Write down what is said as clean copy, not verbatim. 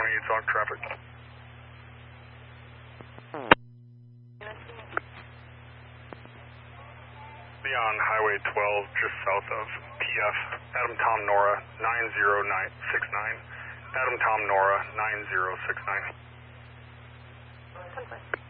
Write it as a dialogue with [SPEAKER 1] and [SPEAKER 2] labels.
[SPEAKER 1] County, talk traffic. Be on Highway 12, just south of PF. Adam Tom Nora, 90969. Adam Tom Nora, 9069.